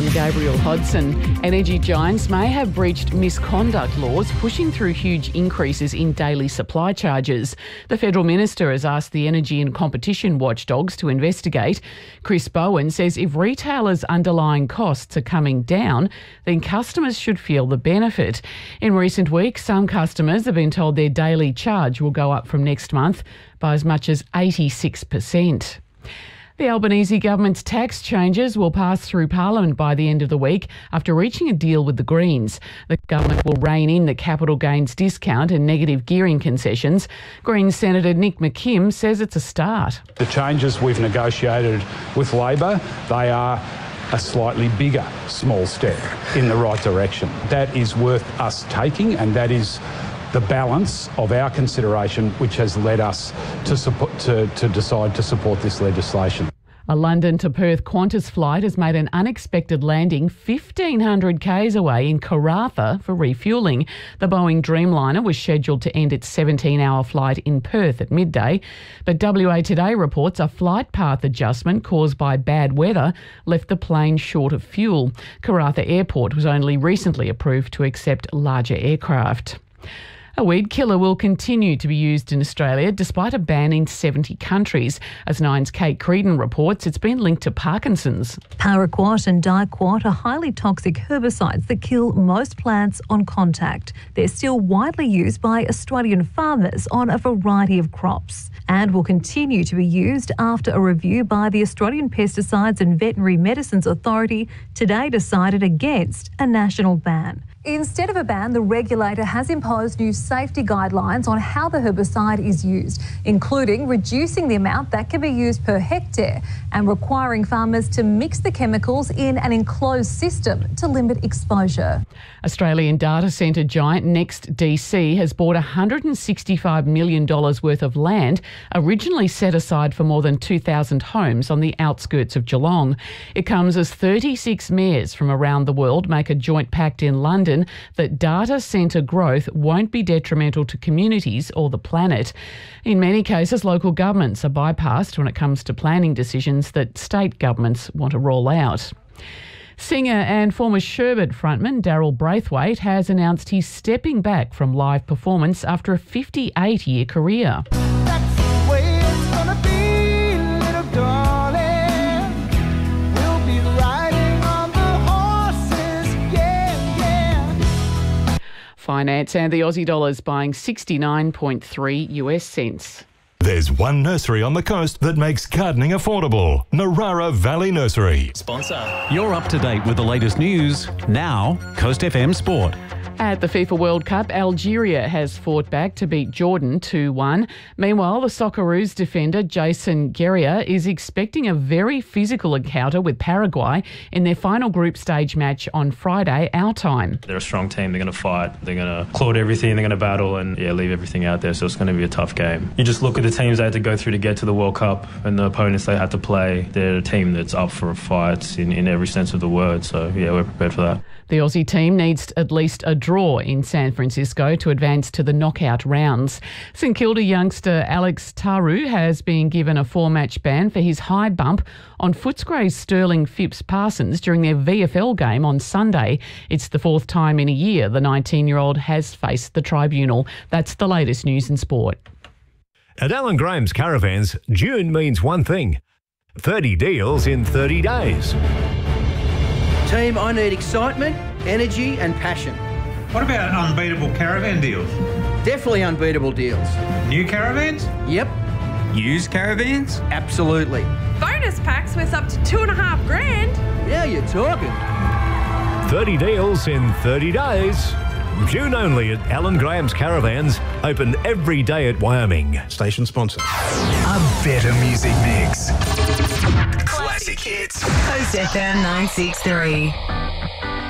I'm Gabriel Hodson. Energy giants may have breached misconduct laws, pushing through huge increases in daily supply charges. The Federal Minister has asked the Energy and Competition watchdogs to investigate. Chris Bowen says if retailers' underlying costs are coming down, then customers should feel the benefit. In recent weeks, some customers have been told their daily charge will go up from next month by as much as 86%. The Albanese government's tax changes will pass through Parliament by the end of the week after reaching a deal with the Greens. The government will rein in the capital gains discount and negative gearing concessions. Greens Senator Nick McKim says it's a start. The changes we've negotiated with Labor, they are a slightly bigger small step in the right direction. That is worth us taking, and that is the balance of our consideration which has led us to decide to support this legislation. A London to Perth Qantas flight has made an unexpected landing 1,500 k's away in Karratha for refuelling. The Boeing Dreamliner was scheduled to end its 17-hour flight in Perth at midday, but WA Today reports a flight path adjustment caused by bad weather left the plane short of fuel. Karratha Airport was only recently approved to accept larger aircraft. A weed killer will continue to be used in Australia despite a ban in 70 countries. As Nine's Kate Creedon reports, it's been linked to Parkinson's. Paraquat and diquat are highly toxic herbicides that kill most plants on contact. They're still widely used by Australian farmers on a variety of crops and will continue to be used after a review by the Australian Pesticides and Veterinary Medicines Authority today decided against a national ban. Instead of a ban, the regulator has imposed new safety guidelines on how the herbicide is used, including reducing the amount that can be used per hectare and requiring farmers to mix the chemicals in an enclosed system to limit exposure. Australian data centre giant NextDC has bought $165 million worth of land, originally set aside for more than 2,000 homes on the outskirts of Geelong. It comes as 36 mayors from around the world make a joint pact in London that data centre growth won't be detrimental to communities or the planet. In many cases, local governments are bypassed when it comes to planning decisions that state governments want to roll out. Singer and former Sherbet frontman Daryl Braithwaite has announced he's stepping back from live performance after a 58-year career. That's the way it's gonna be, little darling. We'll be riding on the horses, yeah. Finance and the Aussie dollar's buying 69.3 US cents. There's one nursery on the coast that makes gardening affordable. Narara Valley Nursery. Sponsor. You're up to date with the latest news. Now, Coast FM Sport. At the FIFA World Cup, Algeria has fought back to beat Jordan 2-1. Meanwhile, the Socceroos defender Jason Guerrier is expecting a very physical encounter with Paraguay in their final group stage match on Friday, our time. They're a strong team. They're going to fight. They're going to claw at everything. They're going to battle and leave everything out there. So it's going to be a tough game. You just look at the teams they had to go through to get to the World Cup and the opponents they had to play. They're a team that's up for a fight in every sense of the word. So, we're prepared for that. The Aussie team needs at least a draw in San Francisco to advance to the knockout rounds. St Kilda youngster Alex Taru has been given a 4-match ban for his high bump on Footscray's Sterling Phipps Parsons during their VFL game on Sunday. It's the 4th time in a year the 19-year-old has faced the tribunal. That's the latest news in sport. At Alan Graham's Caravans, June means one thing: 30 deals in 30 days. Team, I need excitement, energy and passion. What about unbeatable caravan deals? Definitely unbeatable deals. New caravans? Yep. Used caravans? Absolutely. Bonus packs worth up to $2.5 grand. Yeah, you're talking. 30 deals in 30 days. June only at Alan Graham's Caravans. Open every day at Wyoming. Station sponsor. A better music mix. Classic hits. Coast FM 963.